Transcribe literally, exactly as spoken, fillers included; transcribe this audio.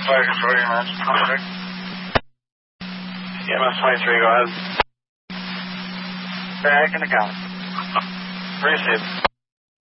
Fire control, your match. Contact. E M S twenty-three, go ahead. Back in the count. Receive.